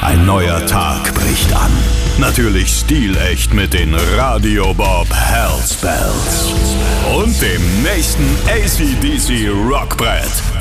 Ein neuer Tag bricht an. Natürlich stilecht mit den Radio Bob Hellspells. Und dem nächsten AC/DC Rockbrett.